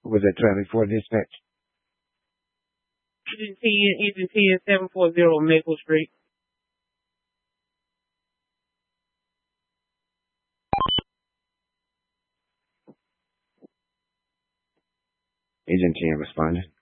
Was it Traffic 4 Dispatch? Agent 740 Maple Street. Agent 10 responding.